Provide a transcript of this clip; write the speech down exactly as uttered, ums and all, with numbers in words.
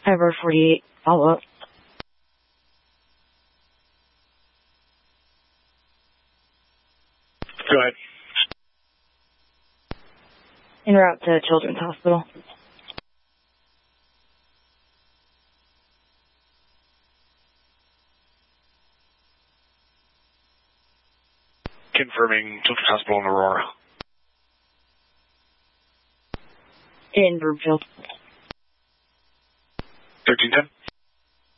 Ever forty-eight, follow up. Go ahead. En route to Children's Hospital. Confirming Children's Hospital in Aurora. In Broomfield. thirteen ten.